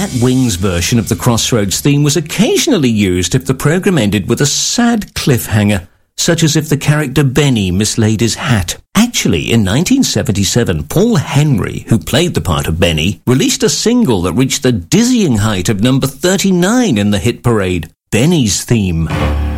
Fat Wings version of the Crossroads theme was occasionally used if the programme ended with a sad cliffhanger, such as if the character Benny mislaid his hat. Actually, in 1977, Paul Henry, who played the part of Benny, released a single that reached the dizzying height of number 39 in the hit parade, Benny's Theme.